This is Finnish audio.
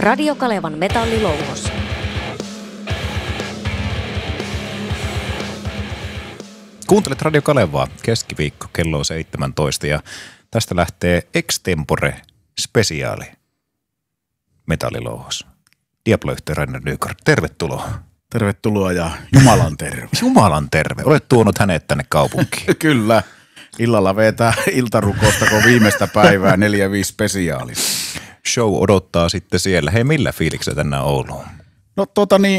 Radio Kalevan metallilouhos. Kuuntelet Radio Kalevaa, keskiviikko kello on 17 ja tästä lähtee Extempore spesiaali metallilouhos. Diablo-yhtiö Rainer Nykard, tervetuloa. Tervetuloa ja Jumalan terve. Jumalan terve, olet tuonut hänet tänne kaupunkiin. Kyllä, illalla vetää iltarukousta kun viimeistä päivää 4-5 spesiaali. Show odottaa sitten siellä. Hei, millä fiiliksellä tänään Ouluun? No